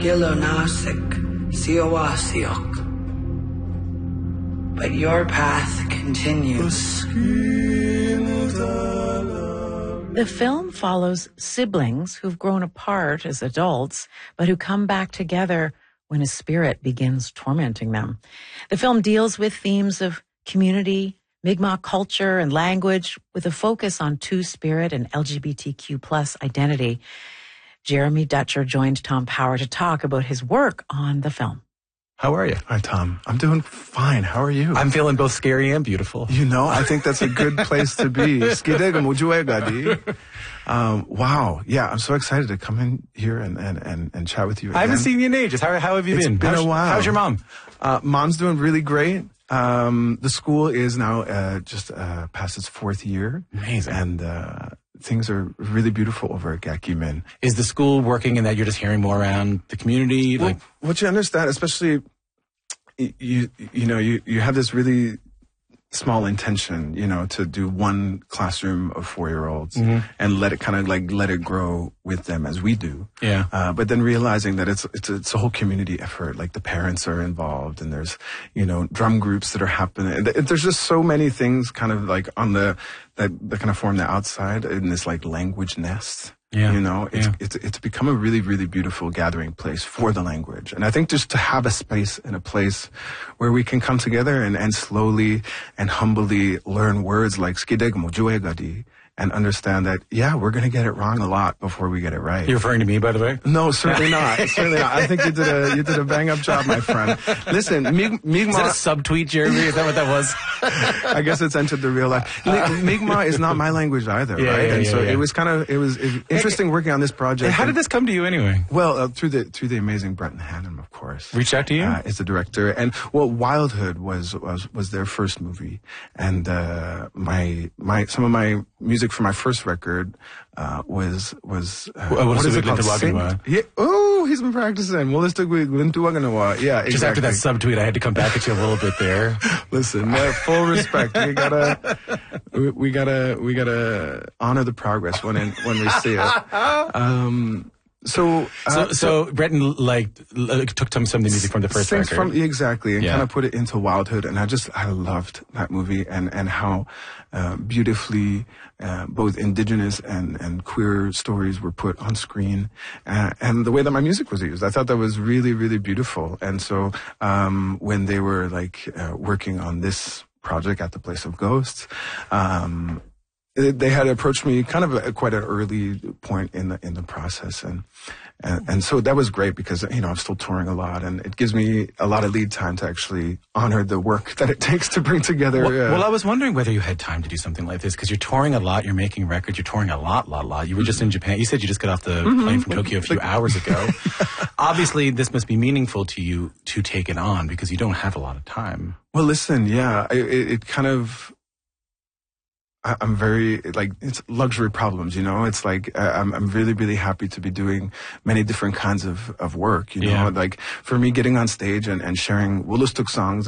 Gilonasik Siowasiok. But your path continues. The film follows siblings who've grown apart as adults, but who come back together when a spirit begins tormenting them. The film deals with themes of community, Mi'kmaq culture, and language, with a focus on Two-Spirit and LGBTQ plus identity. Jeremy Dutcher joined Tom Power to talk about his work on the film. How are you? Hi, Tom. I'm doing fine. How are you? I'm feeling both scary and beautiful. You know, I think that's a good place to be. Wow. Yeah, I'm so excited to come in here and chat with you again. I haven't seen you in ages. How have you been? It's been a while. How's your mom? Mom's doing really great. The school is now just past its 4th year. Amazing. And things are really beautiful over at Gakimin. Is the school working in that you're just hearing more around the community? Well, what you understand, especially, you have this really small intention, to do one classroom of 4-year-olds and let it grow with them as we do. Yeah. But then realizing that it's a whole community effort. Like the parents are involved and there's, drum groups that are happening. There's just so many things kind of like that kind of form the outside in this like language nest. Yeah. It's become a really, really beautiful gathering place for the language. And I think just to have a space and a place where we can come together and slowly and humbly learn words like skideg mojuegadi and understand that, we're going to get it wrong a lot before we get it right. You're referring to me, by the way? No, certainly not. Certainly not. I think you did a bang up job, my friend. Listen, Mi'kmaq. Is that a subtweet, Jeremy? Is that what that was? I guess it's entered the real life. Mi'kmaq is not my language either, right? It was interesting working on this project. How did this come to you anyway? Well, through the amazing Brenton Hannum, of course. Reached out to you? Is the director, and Wildhood was their first movie, and some of my music for my first record was what is it called? Yeah. Oh, he's been practicing. Yeah, exactly. Just after that subtweet, I had to come back at you a little bit there. Listen, full respect. We gotta honor the progress when we see it. So Brenton took some of the music from the first record. Exactly, and kind of put it into Wildhood, and I loved that movie and how beautifully both indigenous and queer stories were put on screen, and the way that my music was used. I thought that was really, really beautiful. And so when they were working on this project at the Place of Ghosts, they had approached me kind of at quite an early point in the process, and so that was great because I'm still touring a lot, and it gives me a lot of lead time to actually honor the work that it takes to bring together. Well, I was wondering whether you had time to do something like this because you're touring a lot, you're making records, you're touring a lot. You were just in Japan. You said you just got off the plane from Tokyo a few hours ago. Obviously, this must be meaningful to you to take it on because you don't have a lot of time. Well, listen, it kind of. I'm very, it's luxury problems, It's I'm really, really happy to be doing many different kinds of work, for me, getting on stage and sharing Wooloostook songs